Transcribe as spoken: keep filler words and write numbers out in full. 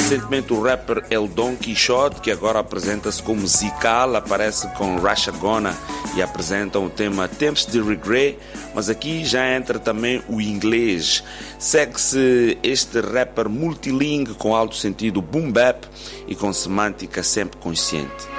recentemente o rapper El Don Quixote, que agora apresenta-se como Zikal, aparece com Rasha Gona e apresentam o tema Tempos de Regret, mas aqui já entra também o inglês. Segue-se este rapper multilingue com alto sentido boom bap e com semântica sempre consciente.